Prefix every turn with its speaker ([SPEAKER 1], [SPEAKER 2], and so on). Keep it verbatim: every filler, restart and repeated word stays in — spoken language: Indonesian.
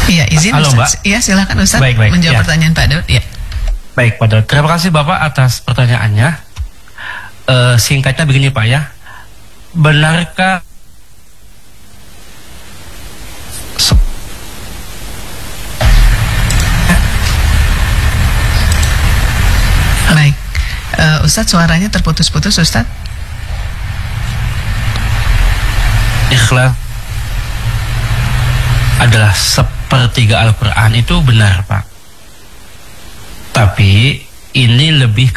[SPEAKER 1] Iya, izin
[SPEAKER 2] Halo,
[SPEAKER 1] Ustaz. Iya, silakan Ustaz
[SPEAKER 2] baik, baik,
[SPEAKER 1] menjawab
[SPEAKER 2] ya.
[SPEAKER 1] pertanyaan Pak Daud. Ya.
[SPEAKER 2] Baik, Pak Daud. Terima kasih Bapak atas pertanyaannya. Uh, singkatnya begini Pak ya. Benarkah
[SPEAKER 1] Baik, uh, Ustadz suaranya terputus-putus Ustadz.
[SPEAKER 2] ikhlas adalah sepertiga Al-Quran itu benar Pak. Tapi ini lebih